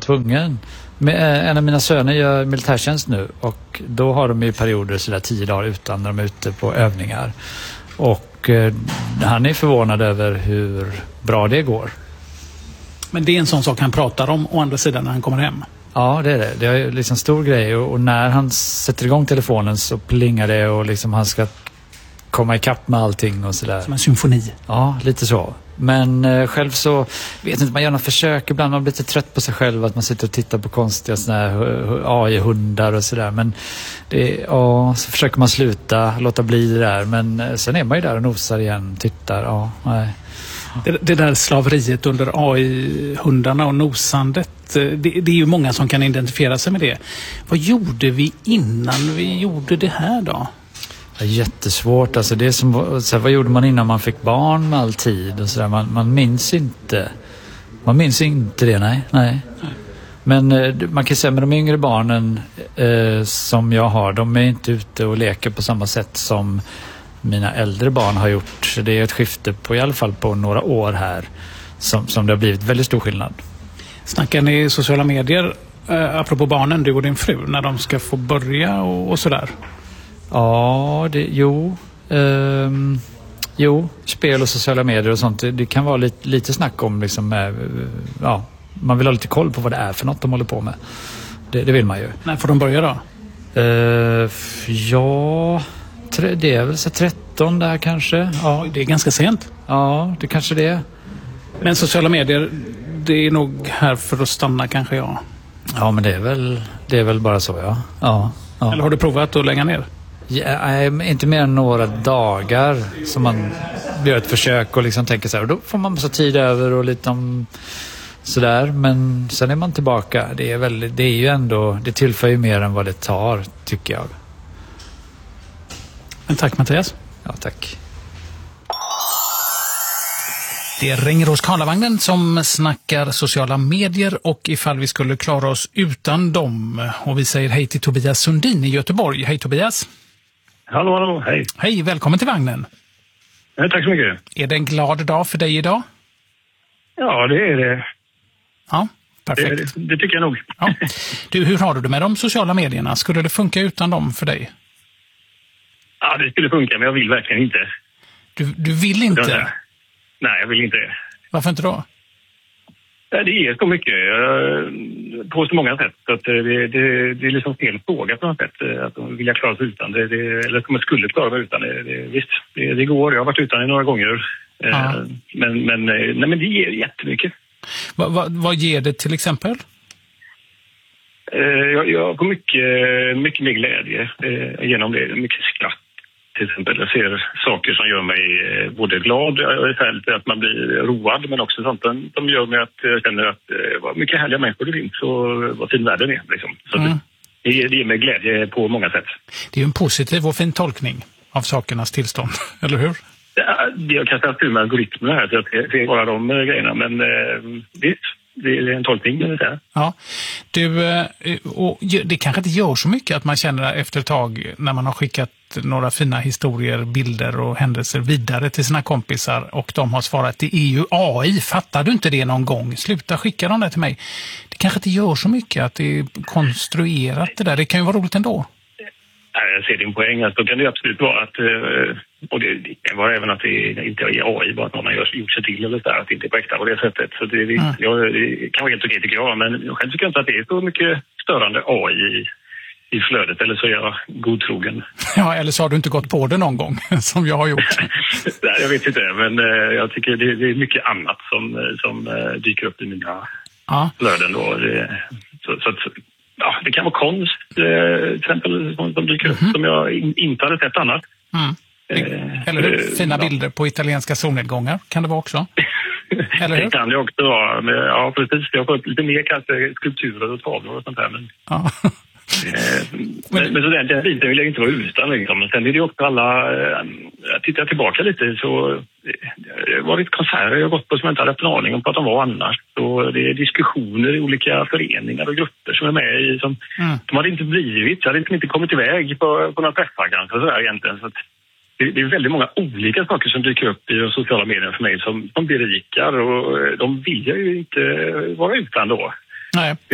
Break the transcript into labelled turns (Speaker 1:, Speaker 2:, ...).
Speaker 1: tvungen. En av mina söner gör militärtjänst nu och då har de ju perioder sådär 10 dagar utan när de är ute på övningar. Och han är förvånad över hur bra det går.
Speaker 2: Men det är en sån sak han pratar om å andra sidan när han kommer hem.
Speaker 1: Ja, det är det. Det är liksom stor grej och när han sätter igång telefonen så plingar det och liksom han ska komma ikapp med allting och sådär.
Speaker 2: Som en symfoni.
Speaker 1: Ja, lite så. Men själv så vet inte, man gör något försök ibland, man blir lite trött på sig själv att man sitter och tittar på konstiga såna här AI-hundar och sådär. Men så försöker man sluta, låta bli det där. Men sen är man ju där och nosar igen, tittar, nej.
Speaker 2: Det där slaveriet under AI-hundarna och nosandet, det är ju många som kan identifiera sig med det. Vad gjorde vi innan vi gjorde det här då?
Speaker 1: Det är jättesvårt. Alltså det är som, så här, vad gjorde man innan man fick barn med all tid och sådär? Man minns inte. Man minns inte det, nej. Men man kan säga med de yngre barnen som jag har, de är inte ute och leker på samma sätt som mina äldre barn har gjort. Så det är ett skifte på i alla fall på några år här som det har blivit väldigt stor skillnad.
Speaker 2: Snackar ni i sociala medier apropå barnen, du och din fru, när de ska få börja och sådär?
Speaker 1: Ja, spel och sociala medier och sånt. Det kan vara lite snack om liksom, man vill ha lite koll på vad det är för något de håller på med. Det vill man ju.
Speaker 2: När får de börja då?
Speaker 1: Det är väl så 13 där kanske. Ja,
Speaker 2: det är ganska sent.
Speaker 1: Ja, det kanske det är.
Speaker 2: Men sociala medier, det är nog här för att stanna kanske, ja.
Speaker 1: Ja, men det är väl bara så, ja.
Speaker 2: Eller har du provat att lägga ner?
Speaker 1: Ja, inte mer än några dagar som man gör ett försök och liksom tänker så här. Och då får man massa tid över och lite om sådär. Men sen är man tillbaka. Det är ju ändå, det tillför ju mer än vad det tar, tycker jag.
Speaker 2: Men tack Mattias.
Speaker 1: Ja, tack.
Speaker 2: Det är Ringerås Karlavagnen som snackar sociala medier och ifall vi skulle klara oss utan dem. Och vi säger hej till Tobias Sundin i Göteborg. Hej Tobias.
Speaker 3: Hallå, hej.
Speaker 2: Hej, välkommen till vagnen.
Speaker 3: Tack så mycket.
Speaker 2: Är det en glad dag för dig idag?
Speaker 3: Ja, det är det.
Speaker 2: Ja, perfekt.
Speaker 3: Det tycker jag nog.
Speaker 2: Ja. Du, hur har du det med de sociala medierna? Skulle det funka utan dem för dig?
Speaker 3: Ja, det skulle funka, men jag vill verkligen inte.
Speaker 2: Du vill inte?
Speaker 3: Nej, jag vill inte det.
Speaker 2: Varför inte då?
Speaker 3: Det ger så mycket på så många sätt. Att det är liksom fel fråga på något sätt. Att de vill jag klara sig utan det. Eller att man skulle klara sig utan det. Visst, det går. Jag har varit utan det några gånger. Men det ger jättemycket.
Speaker 2: Vad ger det till exempel?
Speaker 3: Jag får mycket mer glädje genom det. Mycket skratt. Till exempel, jag ser saker som gör mig både glad och att man blir road, men också sånt som gör mig att jag känner att vad mycket härliga människor det finns och vad fin världen är. Liksom. Så det ger mig glädje på många sätt. Det är
Speaker 2: ju en positiv och fin tolkning av sakernas tillstånd, eller hur?
Speaker 3: Jag kanske har tur med algoritmerna här, så att det är bara de grejerna, men visst. Det är en tolkning, kan jag säga.
Speaker 2: Ja. Och det kanske inte gör så mycket att man känner efter ett tag när man har skickat några fina historier, bilder och händelser vidare till sina kompisar och de har svarat, det är ju AI, fattar du inte det någon gång? Sluta skicka dem där till mig. Det kanske inte gör så mycket att det är konstruerat det där. Det kan ju vara roligt ändå.
Speaker 3: Jag ser din poäng. Alltså, då kan det absolut vara att, och det kan vara även att det inte är AI, bara att någon har gjort sig till eller så där, att det inte är på äkta på det sättet. Så det kan vara helt okej tycker jag, men själv tycker jag inte att det är så mycket störande AI i flödet, eller så är jag godtrogen.
Speaker 2: Ja, eller så har du inte gått på det någon gång, som jag har gjort.
Speaker 3: Nej, jag vet inte, men jag tycker det är mycket annat som dyker upp i mina flöden då. Det kan vara konst, till exempel, som dyker upp som jag inte hade sett annars.
Speaker 2: Eller fina bilder på italienska solnedgångar kan det vara också. Eller hur?
Speaker 3: Det kan det också vara. Men, ja, precis. Jag har fått lite mer kanske skulpturer och tavlor och sånt där. Men, men så den biten vill jag inte vara utan. Liksom. Men sen är det också alla... tittar jag tillbaka lite så... Det har varit konserter jag har gått på som jag inte hade en aning om på att de var annars. Så det är diskussioner i olika föreningar och grupper som är med i. De hade inte blivit. Jag hade inte kommit iväg på några träffar kanske sådär egentligen. Så att det är väldigt många olika saker som dyker upp i de sociala medierna för mig som berikar. Och de vill jag ju inte vara utan då.
Speaker 2: Nej.